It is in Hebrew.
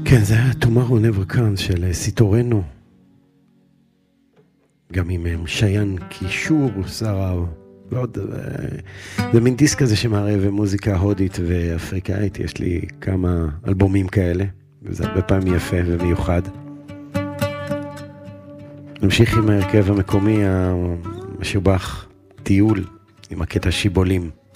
כן, זה היה Tomorrow Never Comes של סיטורנו. גם עם שיין קישור, שרה ועוד. זה מין דיסק כזה שמערב מוזיקה הודית ואפריקאית. יש לי כמה אלבומים כאלה, וזה הרבה פעמים יפה ומיוחד. נמשיך עם ההרכב המקומי המשובח, טיול, עם הקטע שיבולים.